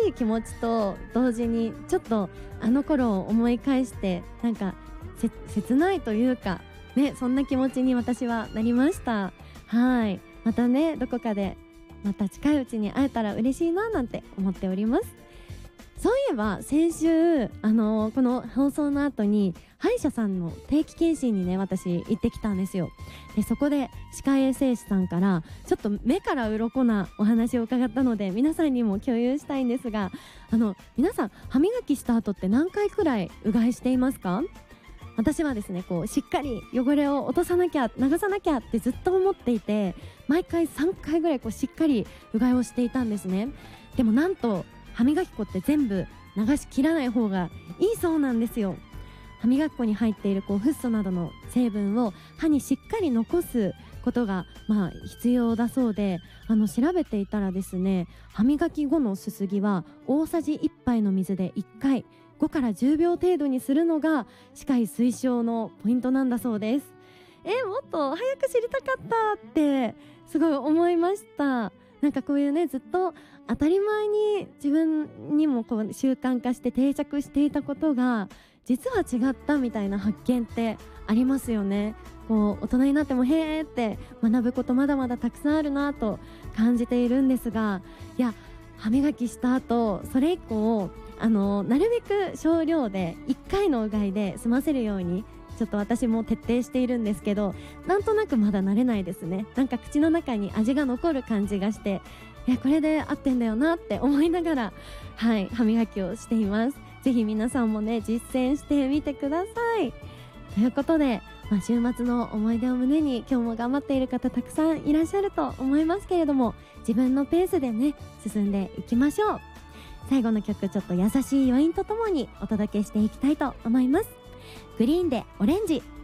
い気持ちと同時にちょっとあの頃を思い返して、なんか切ないというかね、そんな気持ちに私はなりました。はい、またね、どこかでまた近いうちに会えたら嬉しいななんて思っております。そういえば先週この放送の後に歯医者さんの定期検診にね、私行ってきたんですよ。でそこで歯科衛生士さんからちょっと目から鱗なお話を伺ったので、皆さんにも共有したいんですが、皆さん歯磨きした後って何回くらいうがいしていますか？私はですね、こうしっかり汚れを落とさなきゃ、流さなきゃってずっと思っていて、毎回3回ぐらいこうしっかりうがいをしていたんですね。でもなんと歯磨き粉って全部流し切らない方がいいそうなんですよ。歯磨き粉に入っているフッ素などの成分を歯にしっかり残すことが必要だそうで、調べていたらですね、歯磨き後のすすぎは大さじ1杯の水で1回5から10秒程度にするのが歯科医推奨のポイントなんだそうです。もっと早く知りたかったってすごい思いました。なんかこういうね、ずっと当たり前に自分にも習慣化して定着していたことが実は違ったみたいな発見ってありますよね。大人になってもへーって学ぶことまだまだたくさんあるなと感じているんですが、いや、歯磨きした後それ以降なるべく少量で1回のうがいで済ませるようにちょっと私も徹底しているんですけど、なんとなくまだ慣れないですね。なんか口の中に味が残る感じがして、いやこれで合ってんだよなって思いながら、はい、歯磨きをしています。ぜひ皆さんもね、実践してみてください。ということで、週末の思い出を胸に今日も頑張っている方たくさんいらっしゃると思いますけれども、自分のペースでね進んでいきましょう。最後の曲、ちょっと優しい余韻とともにお届けしていきたいと思います。グリーンでオレンジ。